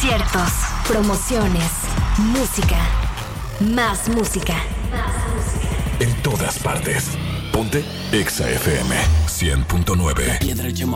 Conciertos, promociones, música, más música. En todas partes. Ponte Exa FM 100.9. Piedra llama